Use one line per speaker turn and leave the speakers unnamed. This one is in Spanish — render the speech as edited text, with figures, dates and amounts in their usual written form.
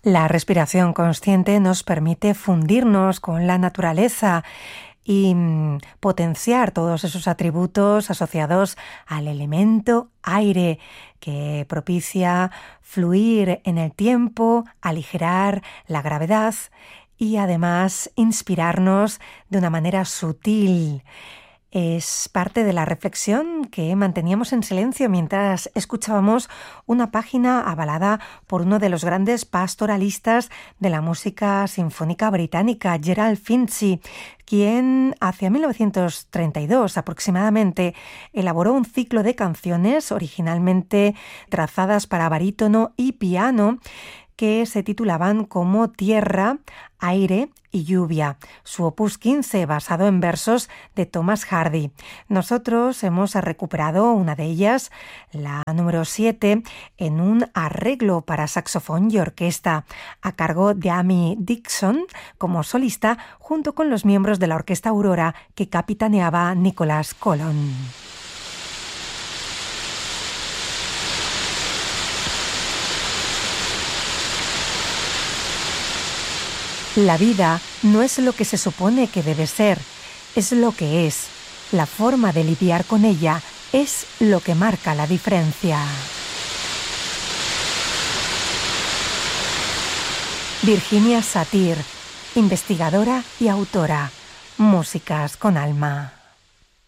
La respiración consciente nos permite fundirnos con la naturaleza y potenciar todos esos atributos asociados al elemento aire, que propicia fluir en el tiempo, aligerar la gravedad y además inspirarnos de una manera sutil. Es parte de la reflexión que manteníamos en silencio mientras escuchábamos una página avalada por uno de los grandes pastoralistas de la música sinfónica británica, Gerald Finchie, quien hacia 1932 aproximadamente elaboró un ciclo de canciones originalmente trazadas para barítono y piano que se titulaban como Tierra, Aire y Lluvia, su opus 15 basado en versos de Thomas Hardy. Nosotros hemos recuperado una de ellas, la número 7, en un arreglo para saxofón y orquesta, a cargo de Amy Dixon como solista, junto con los miembros de la Orquesta Aurora que capitaneaba Nicholas Colon. La vida no es lo que se supone que debe ser, es lo que es. La forma de lidiar con ella es lo que marca la diferencia. Virginia Satir, investigadora y autora. Músicas con alma.